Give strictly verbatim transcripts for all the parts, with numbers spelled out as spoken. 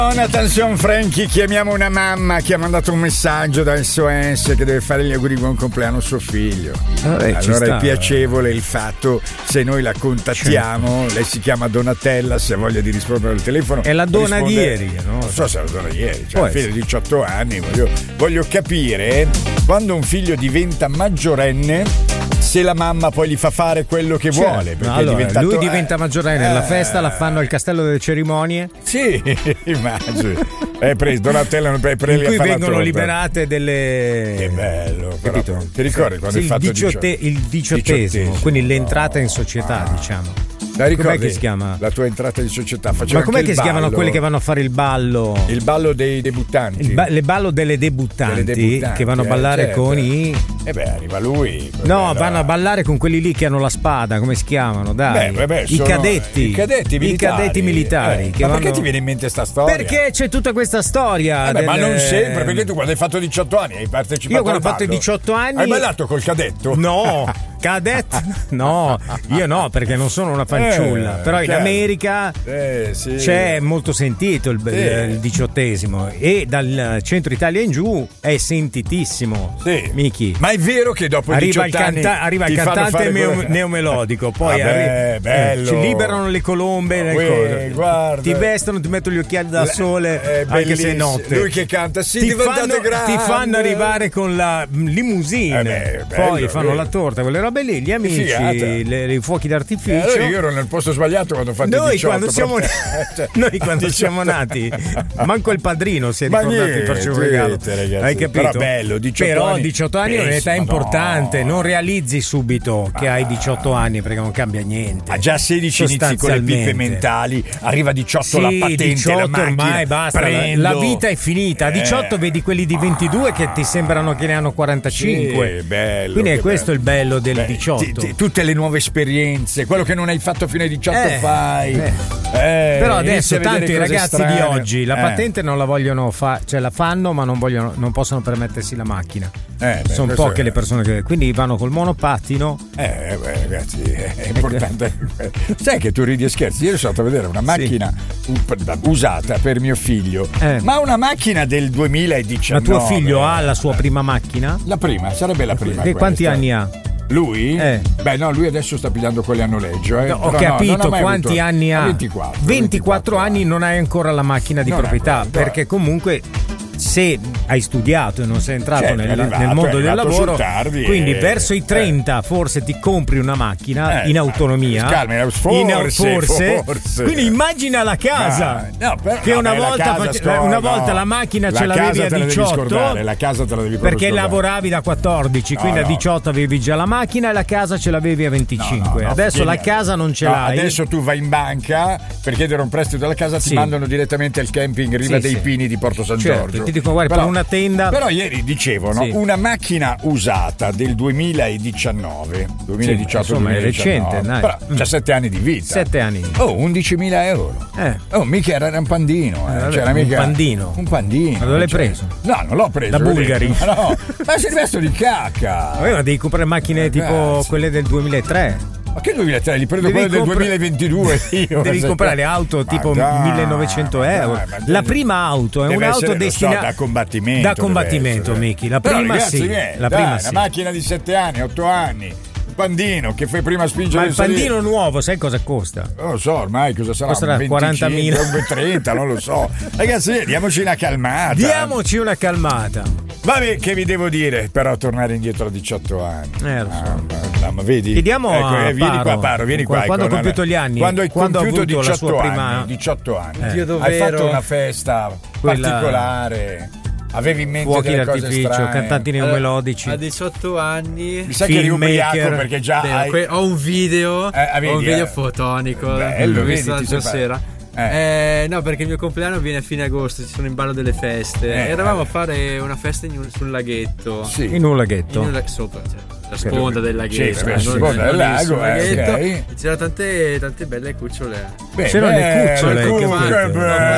Attenzione Frankie, chiamiamo una mamma che ha mandato un messaggio dal S O S che deve fare gli auguri di buon compleanno a suo figlio. Vabbè, allora è piacevole il fatto se noi la contattiamo, lei si chiama Donatella, se ha voglia di rispondere al telefono. È la donna risponde... di ieri, no? Non so se è la donna di ieri, cioè fino a diciotto anni, voglio, voglio capire quando un figlio diventa maggiorenne se la mamma poi gli fa fare quello che certo. vuole, perché no, allora, è diventato, lui diventa maggiorenne, eh, la festa la fanno al Castello delle Cerimonie. Sì, immagino. È preso Donatella è pre- in cui vengono liberate delle. Che bello, capito? Però, ti ricordi quando sì, hai fatto il, diciotte, il diciottesimo, diciottesimo, quindi l'entrata in società, ah. diciamo. Com'è che si chiama? La tua entrata in società. Faceva Ma com'è che si ballo. chiamano quelli che vanno a fare il ballo? Il ballo dei debuttanti. Il ba- le ballo delle debuttanti, delle debuttanti che vanno a ballare eh, certo. con i. E beh, arriva lui. No, vanno a ballare con quelli lì che hanno la spada, come si chiamano? Dai. Beh, beh, I cadetti. I cadetti militari. I cadetti militari. Eh, che ma vanno... perché ti viene in mente sta storia? Perché c'è tutta questa storia. Eh beh, delle... Ma non sempre, perché tu quando hai fatto diciotto anni hai partecipato. Io quando al ho fatto i ballo. diciotto anni. Hai ballato col cadetto? No. Cadetto? No, io no, perché non sono una fanciulla. Eh, però in chiaro. America eh, sì. c'è molto sentito il, sì. il diciottesimo e dal centro Italia in giù è sentitissimo. Sì. Michi. Ma è vero che dopo arriva diciotto il, canta- anni arriva il cantante neo- neomelodico, poi Vabbè, arri- bello. eh, ci liberano le colombe, le Uè, cose. guarda. Ti vestono, ti mettono gli occhiali da sole, è anche se è notte. Lui che canta, sì, ti diventate fanno, grande. ti fanno arrivare con la limousine, eh beh, bello, poi fanno bello. la torta, quelle robe lì, gli amici, le, i fuochi d'artificio. Eh, allora io ero nel posto sbagliato quando ho fatto noi diciotto, quando siamo cioè, noi quando siamo nati manco il padrino si è ricordato di farci un regalo, ragazzi. hai capito? Però bello, diciotto però anni, diciotto anni è un'età importante, no. non realizzi subito che ah. hai diciotto anni perché non cambia niente. A già sedici inizi con le pippe mentali, arriva a diciotto sì, la patente, diciotto la macchina, ormai basta, prendo. la vita è finita. A diciotto eh. vedi quelli di ventidue ah. che ti sembrano che ne hanno quarantacinque. Sì, bello, quindi è questo bello. il bello del Beh, diciotto. Ti, ti, tutte le nuove esperienze, quello che non hai fatto fino ai diciotto eh, fai. Eh. Eh, Però adesso tanti ragazzi strane. di oggi la eh. patente non la vogliono fare, cioè la fanno ma non vogliono, non possono permettersi la macchina. Eh, beh, sono poche è... le persone che quindi vanno col monopattino. Eh, beh, ragazzi, è importante. Sai che tu ridi e scherzi? Ieri sono andato a vedere una macchina sì. usata per mio figlio, eh. ma una macchina del duemiladiciannove. Ma tuo figlio ha la sua prima macchina? La prima, sarebbe la prima. Che quanti anni ha? Lui? Eh. Beh, no, lui adesso sta pigliando quelli a noleggio. Eh. No, ho Però capito no, quanti avuto... anni ha. ventiquattro. ventiquattro anni non hai ancora la macchina di non proprietà, ancora, perché comunque se hai studiato e non sei entrato certo, nel, arrivato, nel mondo del lavoro, tardi quindi e... verso i trenta eh. forse ti compri una macchina eh, in autonomia. Calma, forse, in, forse. forse. Quindi immagina la casa. No, no, però, che una, vabbè, volta, casa, face... scorda, una volta no. la macchina la ce l'avevi a diciotto. La casa te la devi perché scordare. lavoravi da quattordici, no, quindi no. a diciotto avevi già la macchina e la casa ce l'avevi a venticinque. No, no, no, adesso vieni... la casa non ce no, l'hai. Adesso tu vai in banca per chiedere un prestito dalla casa, ti sì. mandano direttamente al camping Riva sì, dei sì. Pini di Porto San certo, Giorgio. Ti dico, guarda, però, per una tenda. Però ieri dicevano sì. una macchina usata del duemiladiciannove, duemiladiciotto, sì, insomma, duemiladiciannove, è recente, dai. però c'ha sette anni di vita. Sette anni. Oh, undicimila euro. Eh. Oh, mica era un pandino. Eh. Eh, vabbè, C'era mica... Un pandino. Un pandino. Ma dove l'hai cioè... preso? No, non l'ho preso. Da Bulgari. Ma no, ma sei resto di cacca. Ma devi comprare macchine Ragazzi. tipo quelle del duemilatré. Ma che duemilatré? Li prendo Devi quelle compra... del duemilaventidue io. Devi comprare le auto tipo dai, millenovecento euro. Dai, dai, la prima auto è deve un'auto essere, destinata so, da combattimento. Da combattimento, Miki. La però, prima ragazzi, sì. Viene, la dai, prima una sì. macchina di sette anni, otto anni. Un pandino che fai prima spingere. Ma il pandino nuovo, sai cosa costa? Non lo so, ormai cosa sarà? Costerà quarantamila. trenta, non lo so. Ragazzi, diamoci una calmata. Diamoci una calmata. Vabbè, che vi devo dire? Però tornare indietro a diciotto anni. Eh, lo so. Ah, ma vedi? Chiediamo ecco, a eh, vieni Paro, qua, Paro, vieni qua. Quando ecco, hai compiuto gli anni? Quando hai quando compiuto avuto diciotto la sua anni, prima... diciotto anni. Eh. Dio hai fatto una festa Quella... particolare. Avevi in mente fuochi delle cose d'artificio, strane. cantanti neomelodici. A diciotto anni mi sa che eri ubriaco perché già Beh, hai... que- ho un video, eh, vedi, ho un video eh. fotonico. Bello, l'ho vedi, visto l'altra sera. Eh. Eh, no, perché il mio compleanno viene a fine agosto, ci sono in ballo delle feste. Eh, Eravamo eh. a fare una festa in un, sul laghetto. Sì. In un laghetto. In un, sopra, cioè, la sponda del laghetto. Sì, non, sponda del lago, eh, okay. C'erano tante, tante belle cucciole. Beh, c'erano le cucciole. Che ho fatto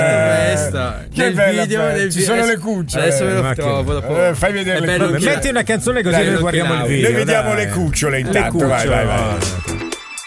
festa. Che nel bella video, festa. nel Ci video. sono le cucciole. Adesso ve lo trovo. Dopo. Eh, fai vedere le cucciole. Metti una canzone così noi guardiamo il video. Noi vediamo dai. le cucciole intanto. Le cucciole. Vai, vai, vai.